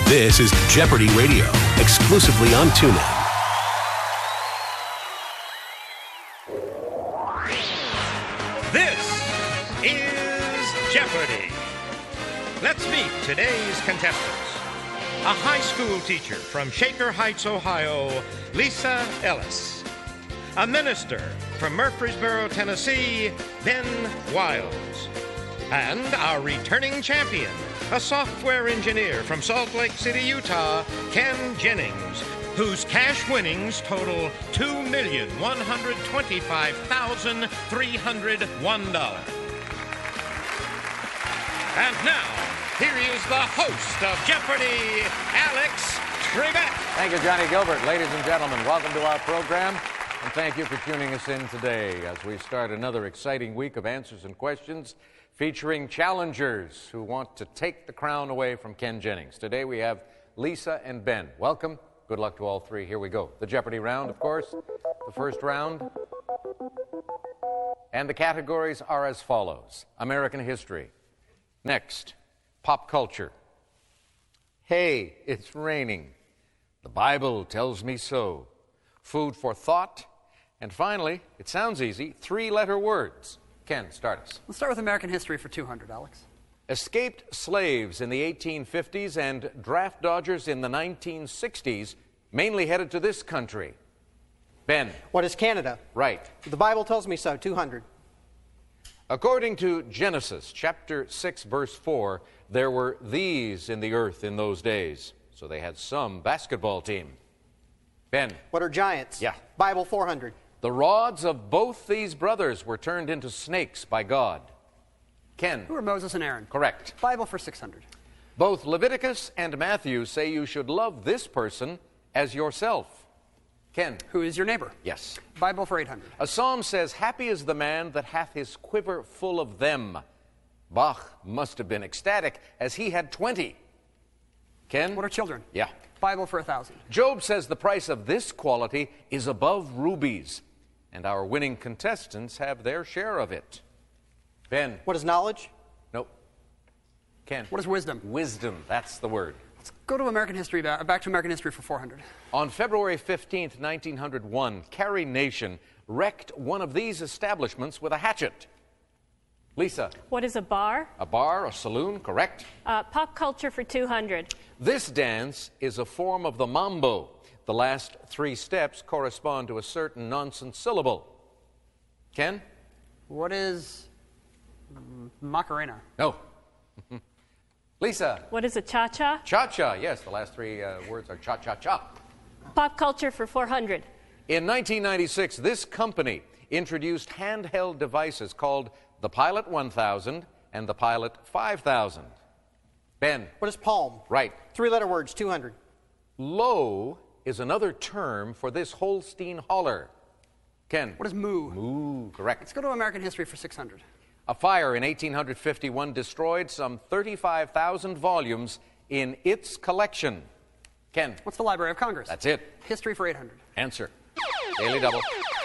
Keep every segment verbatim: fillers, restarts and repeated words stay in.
This is Jeopardy Radio, exclusively on TuneIn. This is Jeopardy! Let's meet today's contestants. A high school teacher from Shaker Heights, Ohio, Lisa Ellis. A minister from Murfreesboro, Tennessee, Ben Wiles. And our returning champion, a software engineer from Salt Lake City, Utah, Ken Jennings, whose cash winnings total two million one hundred twenty-five thousand three hundred one dollars. And now, here is the host of Jeopardy, Alex Trebek. Thank you, Johnny Gilbert. Ladies and gentlemen, welcome to our program, and thank you for tuning us in today as we start another exciting week of answers and questions featuring challengers who want to take the crown away from Ken Jennings. Today we have Lisa and Ben. Welcome. Good luck to all three. Here we go. The Jeopardy round, of course. The first round. And the categories are as follows. American history. Next, pop culture. Hey, it's raining. The Bible tells me so. Food for thought. And finally, it sounds easy, three-letter words. Ken, start us. Let's start with American history for two hundred, Alex. Escaped slaves in the eighteen fifties and draft dodgers in the nineteen sixties mainly headed to this country. Ben. What is Canada? Right. The Bible tells me so, two hundred. According to Genesis, chapter six, verse four, there were these in the earth in those days. So they had some basketball team. Ben. What are giants? Yeah. Bible four hundred. The rods of both these brothers were turned into snakes by God. Ken. Who are Moses and Aaron? Correct. Bible for six hundred. Both Leviticus and Matthew say you should love this person as yourself. Ken. Who is your neighbor? Yes. Bible for eight hundred. A psalm says, happy is the man that hath his quiver full of them. Bach must have been ecstatic, as he had twenty. Ken? What are children? Yeah. Bible for a thousand. Job says the price of this quality is above rubies, and our winning contestants have their share of it. Ben? What is knowledge? Nope. Ken? What is wisdom? Wisdom, that's the word. Let's go to American history, back, back to American history for four hundred. On February fifteenth, nineteen oh one, Carrie Nation wrecked one of these establishments with a hatchet. Lisa. What is a bar? A bar, a saloon, correct. Uh, pop culture for two hundred. This dance is a form of the mambo. The last three steps correspond to a certain nonsense syllable. Ken? What is mm, Macarena? No. Lisa. What is a cha-cha? Cha-cha, yes. The last three uh, words are cha-cha-cha. Pop culture for four hundred. In nineteen ninety-six, this company introduced handheld devices called the Pilot one thousand and the Pilot five thousand. Ben. What is palm? Right. Three-letter words, two hundred. Low is another term for this Holstein hauler. Ken. What is moo? Moo, correct. Let's go to American history for six hundred. A fire in eighteen fifty-one destroyed some thirty-five thousand volumes in its collection. Ken. What's the Library of Congress? That's it. History for eight hundred. Answer. Daily double.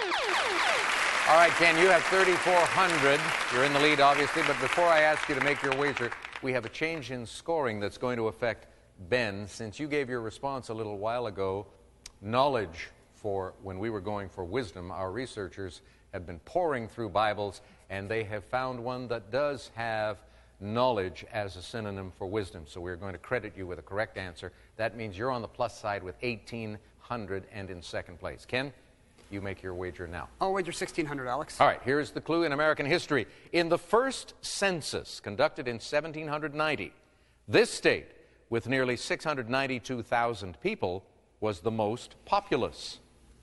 All right, Ken, you have thirty-four hundred. You're in the lead, obviously, but before I ask you to make your wager, we have a change in scoring that's going to affect Ben. Since you gave your response a little while ago, knowledge for when we were going for wisdom, our researchers have been pouring through Bibles, and they have found one that does have knowledge as a synonym for wisdom. So we're going to credit you with a correct answer. That means you're on the plus side with eighteen hundred and in second place. Ken, you make your wager now. I'll wager sixteen hundred, Alex. All right, here's the clue in American history. In the first census conducted in seventeen ninety, this state, with nearly six hundred ninety-two thousand people, was the most populous.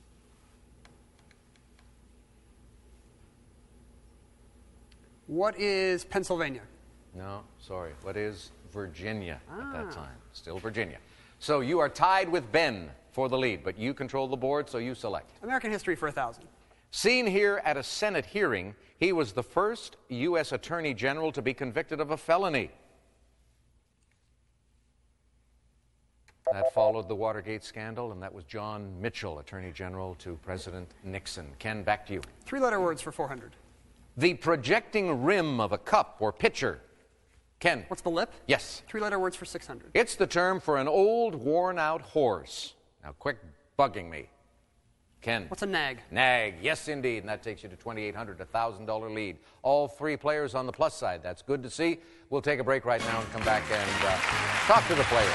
What is Pennsylvania? No, sorry. What is Virginia ah. at that time? Still Virginia. So you are tied with Ben for the lead, but you control the board, so you select. American history for a thousand. Seen here at a Senate hearing, he was the first U S Attorney General to be convicted of a felony. That followed the Watergate scandal, and that was John Mitchell, Attorney General to President Nixon. Ken, back to you. Three-letter words for four hundred. The projecting rim of a cup or pitcher. Ken. What's the lip? Yes. Three-letter words for six hundred. It's the term for an old, worn-out horse. Now, quit bugging me. Ken. What's a nag? Nag. Yes, indeed. And that takes you to twenty-eight hundred dollars, a one thousand dollars lead. All three players on the plus side. That's good to see. We'll take a break right now and come back and uh, talk to the players.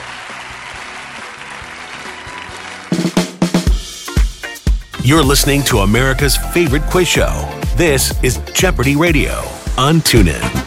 You're listening to America's favorite quiz show. This is Jeopardy Radio on TuneIn.